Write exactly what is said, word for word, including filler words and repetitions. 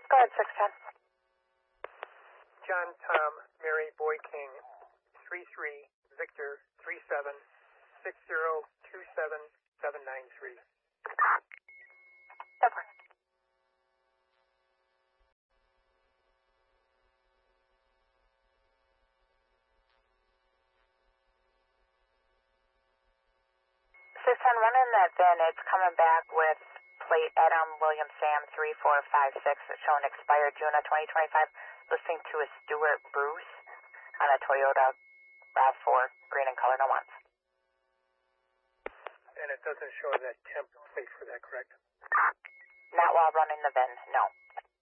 Go ahead, six ten. John, Tom, Mary, Boy, King, three three, Victor, three seven, six zero two seven seven nine three. Over. six ten, run in that VIN. It's coming back with plate Adam William Sam three four five six. It's showing expired June of twenty twenty-five. Listening to a Stuart Bruce on a Toyota RAV four, green in color, no wants. And it doesn't show that temp plate for that, correct? Not while running the VIN, no.